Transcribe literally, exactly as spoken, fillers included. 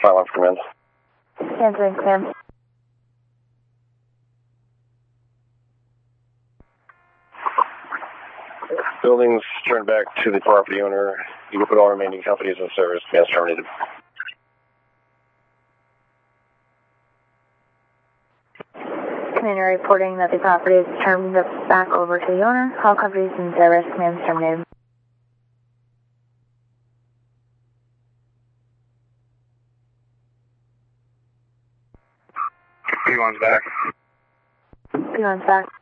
File off command. Answering command. Buildings turned back to the property owner. You can put all remaining companies in service. Command's terminated. Commander reporting that the property is turned back over to the owner. All companies in service. Command's terminated. P one's back. P one's back.